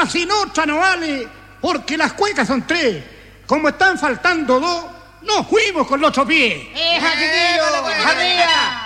una sin otra no vale, porque las cuecas son 3. Como están faltando 2, nos fuimos con los otros pies. ¡Hija, chiquillo! ¡Arriba!